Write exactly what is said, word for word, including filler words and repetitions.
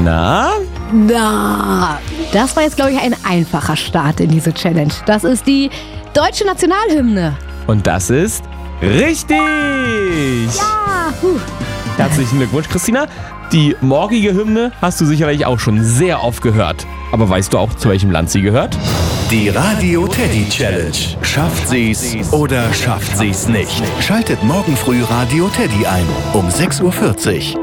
Na? Na, das war jetzt, glaube ich, ein einfacher Start in diese Challenge. Das ist die deutsche Nationalhymne. Und das ist richtig! Ja! Huh. Herzlichen Glückwunsch, Christina. Die morgige Hymne hast du sicherlich auch schon sehr oft gehört. Aber weißt du auch, zu welchem Land sie gehört? Die Radio Teddy Challenge. Schafft sie's oder schafft sie's nicht? Schaltet morgen früh Radio Teddy ein um sechs Uhr vierzig.